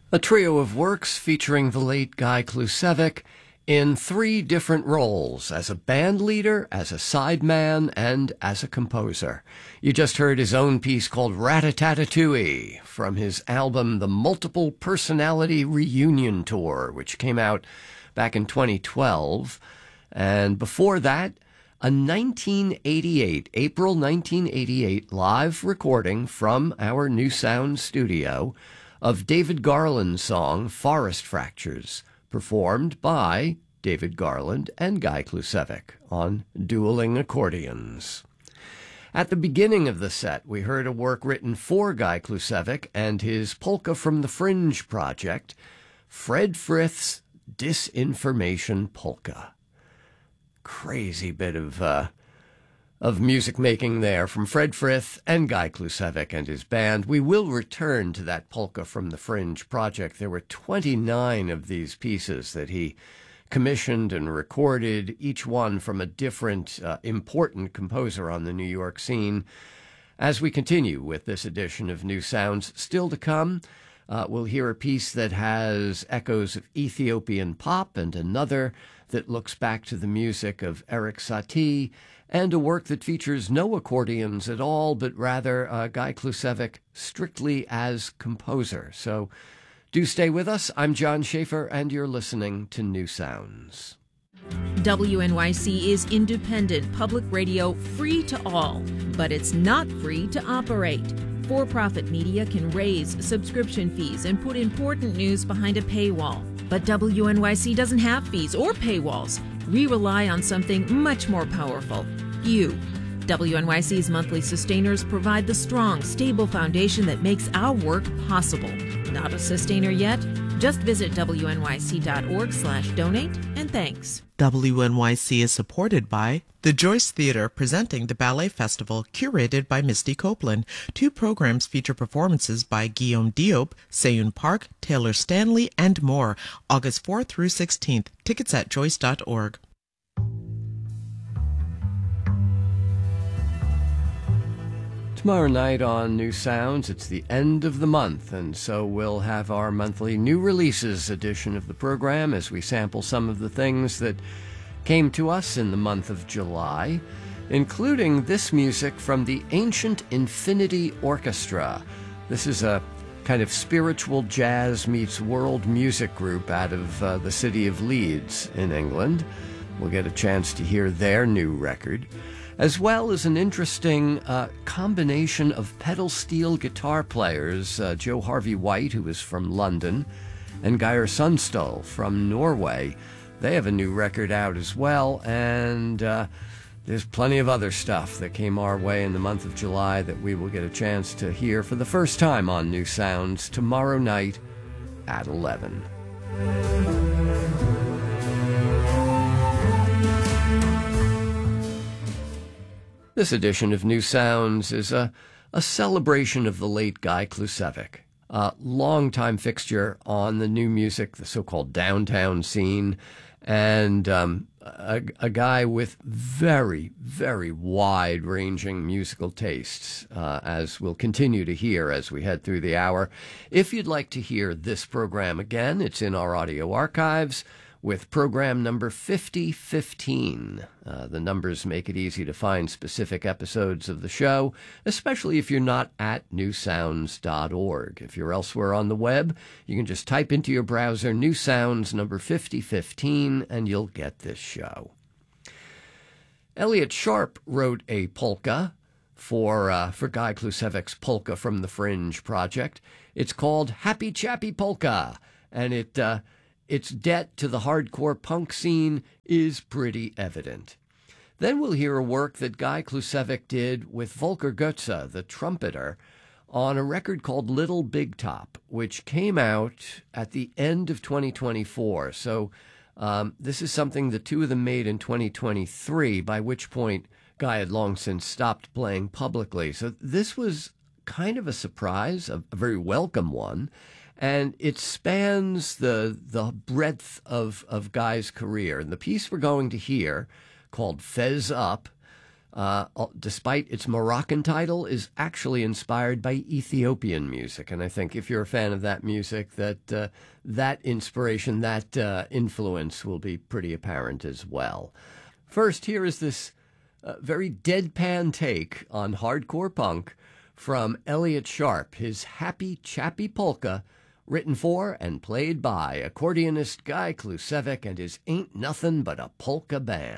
A trio of works featuring the late Guy Klusevic in three different roles, as a band leader, as a sideman, and as a composer. You just heard his own piece called Rat-a-tat-a-tooey from his album The Multiple Personality Reunion Tour, which came out back in 2012. And before that, a April 1988 live recording from our New Sound studio of David Garland's song Forest Fractures, performed by David Garland and Guy Klusevic on dueling accordions. At the beginning of the set, we heard a work written for Guy Klusevic and his Polka from the Fringe project, Fred Frith's Disinformation Polka. Crazy bit of music making there from Fred Frith and Guy Klusevic and his band. We will return to that Polka from the Fringe project. There were 29 of these pieces that he commissioned and recorded, each one from a different important composer on the New York scene. As we continue with this edition of New Sounds, still to come, we'll hear a piece that has echoes of Ethiopian pop and another that looks back to the music of Erik Satie, and a work that features no accordions at all, but rather Guy Klusevic strictly as composer. So do stay with us. I'm John Schaefer, and you're listening to New Sounds. WNYC is independent public radio, free to all, but it's not free to operate. For-profit media can raise subscription fees and put important news behind a paywall. But WNYC doesn't have fees or paywalls. We rely on something much more powerful, you. WNYC's monthly sustainers provide the strong, stable foundation that makes our work possible. Not a sustainer yet? Just visit wnyc.org/donate, and thanks. WNYC is supported by the Joyce Theater, presenting the Ballet Festival, curated by Misty Copeland. Two programs feature performances by Guillaume Diop, Seyun Park, Taylor Stanley, and more. August 4th through 16th. Tickets at joyce.org. Tomorrow night on New Sounds, it's the end of the month, and so we'll have our monthly new releases edition of the program as we sample some of the things that came to us in the month of July, including this music from the Ancient Infinity Orchestra. This is a kind of spiritual jazz meets world music group out of the city of Leeds in England. We'll get a chance to hear their new record, as well as an interesting combination of pedal steel guitar players, Joe Harvey White, who is from London, and Geir Sundstøl from Norway. They have a new record out as well, and there's plenty of other stuff that came our way in the month of July that we will get a chance to hear for the first time on New Sounds tomorrow night at 11. This edition of New Sounds is a celebration of the late Guy Klusevic, a longtime fixture on the new music, the so-called downtown scene, and a guy with very, very wide-ranging musical tastes, as we'll continue to hear as we head through the hour. If you'd like to hear this program again, it's in our audio archives with program number 5015. The numbers make it easy to find specific episodes of the show, especially if you're not at newsounds.org. If you're elsewhere on the web, you can just type into your browser New Sounds number 5015, and you'll get this show. Elliott Sharp wrote a polka for Guy Klusevic's Polka from the Fringe project. It's called Happy Chappy Polka, and its debt to the hardcore punk scene is pretty evident. Then we'll hear a work that Guy Klusevic did with Volker Goetze, the trumpeter, on a record called Little Big Top, which came out at the end of 2024. So this is something the two of them made in 2023, by which point Guy had long since stopped playing publicly. So this was kind of a surprise, a very welcome one. And it spans the breadth of Guy's career. And the piece we're going to hear, called Fez Up, despite its Moroccan title, is actually inspired by Ethiopian music. And I think if you're a fan of that music, that that inspiration, that influence will be pretty apparent as well. First, here is this very deadpan take on hardcore punk from Elliott Sharp, his Happy Chappy Polka, written for and played by accordionist Guy Klusevic and his Ain't Nothin' But a Polka Band.